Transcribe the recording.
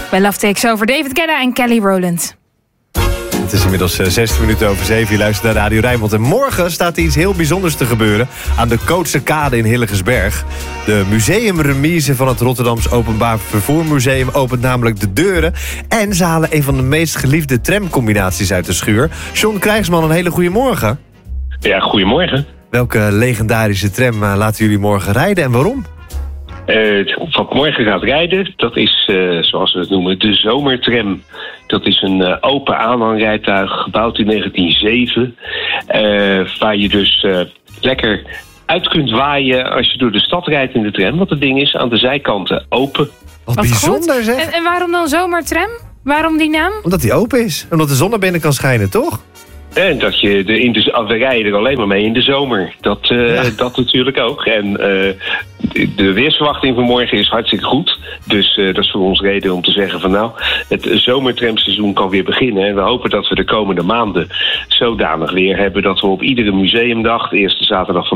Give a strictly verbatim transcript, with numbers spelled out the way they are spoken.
Bij Love Takes Over, David Guetta en Kelly Rowland. Het is inmiddels zestien minuten over zeven. Je luistert naar Radio Rijnmond. En morgen staat er iets heel bijzonders te gebeuren aan de Kootserkade in Hillegersberg. De museumremise van het Rotterdams Openbaar Vervoer Museum opent namelijk de deuren. En ze halen een van de meest geliefde tramcombinaties uit de schuur. John Krijgsman, een hele goede morgen. Ja, goedemorgen. Welke legendarische tram laten jullie morgen rijden en waarom? Uh, wat morgen gaat rijden, dat is, uh, zoals we het noemen, de Zomertram. Dat is een uh, open aanhangrijtuig, gebouwd in negentien zeven. Uh, waar je dus uh, lekker uit kunt waaien als je door de stad rijdt in de tram. Want het ding is aan de zijkanten open. Wat, Wat bijzonder goed. zeg. En, en waarom dan Zomertram? Waarom die naam? Omdat die open is. Omdat de zon naar binnen kan schijnen, toch? En dat je de, in de, we rijden er alleen maar mee in de zomer. Dat, uh, ja. dat natuurlijk ook. En uh, de, de weersverwachting van morgen is hartstikke goed. Dus uh, dat is voor ons reden om te zeggen van nou, het zomertramseizoen kan weer beginnen. En we hopen dat we de komende maanden zodanig weer hebben dat we op iedere museumdag, de eerste zaterdag van